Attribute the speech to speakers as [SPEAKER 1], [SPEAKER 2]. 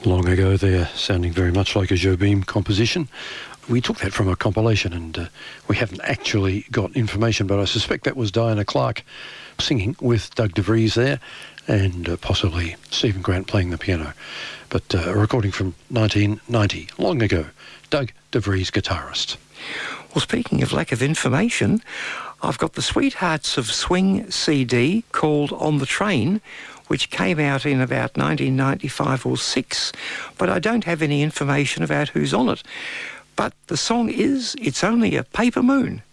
[SPEAKER 1] Long ago there, sounding very much like a Jobim composition. We took that from a compilation and we haven't actually got information, but I suspect that was Diana Clark singing with Doug de Vries there and possibly Stephen Grant playing the piano. But a recording from 1990, long ago, Doug de Vries guitarist.
[SPEAKER 2] Well, speaking of lack of information, I've got the Sweethearts of Swing CD called On the Train, which came out in about 1995 or 6, but I don't have any information about who's on it. But the song is It's Only a Paper Moon.